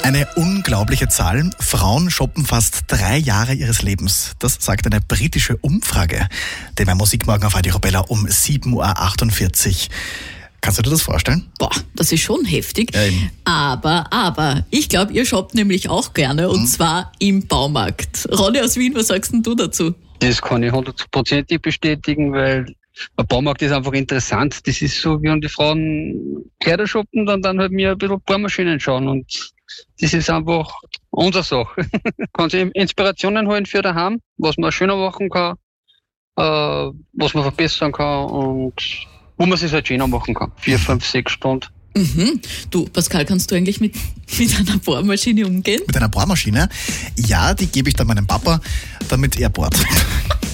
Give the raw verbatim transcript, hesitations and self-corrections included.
Eine unglaubliche Zahl. Frauen shoppen fast drei Jahre ihres Lebens. Das sagt eine britische Umfrage. Den mein Musikmorgen auf Radio Arabella um sieben Uhr achtundvierzig. Kannst du dir das vorstellen? Boah, das ist schon heftig. Ja, eben. aber, aber, ich glaube, ihr shoppt nämlich auch gerne und mhm. zwar im Baumarkt. Ronny aus Wien, was sagst denn du dazu? Das kann ich hundertprozentig bestätigen, weil der Baumarkt ist einfach interessant. Das ist so, wie wenn die Frauen Kleider shoppen, dann, dann halt mir ein bisschen Bohrmaschinen schauen und das ist einfach unsere Sache. Kann sich Inspirationen holen für daheim, was man schöner machen kann, äh, was man verbessern kann und wo man es halt schöner machen kann. Vier, fünf, sechs Stunden. Mhm. Du, Pascal, kannst du eigentlich mit, mit einer Bohrmaschine umgehen? Mit einer Bohrmaschine? Ja, die gebe ich dann meinem Papa, damit er bohrt.